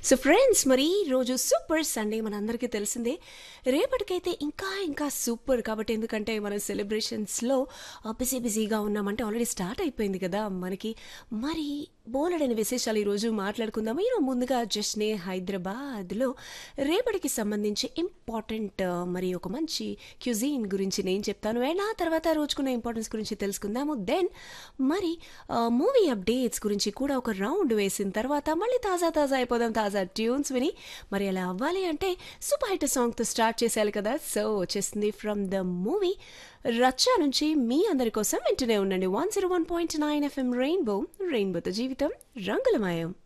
So friends మరి ఈ రోజు సూపర్ సండే మనందరికీ తెలిసిందే. రేపటికైతే ఇంకా ఇంకా సూపర్ కాబట్టి ఎందుకంటే మనం సెలబ్రేషన్స్లో బిజీగా ఉన్నామంటే ఆల్రెడీ స్టార్ట్ అయిపోయింది కదా మనకి. మరి బోలెడని విశేషాలు ఈరోజు మాట్లాడుకుందాం. ముందుగా జస్నే హైదరాబాద్లో రేపటికి సంబంధించి ఇంపార్టెంట్ మరి ఒక మంచి క్యూజీన్ గురించి నేను చెప్తాను అండ్ ఆ తర్వాత రోజుకున్న ఇంపార్టెన్స్ గురించి తెలుసుకుందాము. దెన్ మరి మూవీ అప్డేట్స్ గురించి కూడా ఒక రౌండ్ వేసిన తర్వాత మళ్ళీ తాజా తాజా అయిపోదాం, తాజా ట్యూన్స్ విని. మరి అలా అవ్వాలి అంటే సూపర్ హిట్ సాంగ్తో స్టార్ట్ చేసేయాలి కదా. సో వచ్చేసింది ఫ్రమ్ ద మూవీ రచ్చ నుంచి మీ అందరి కోసం వింటూనే ఉండండి 101.9 FM రెయిన్బోతో జీవితం రంగులమయం.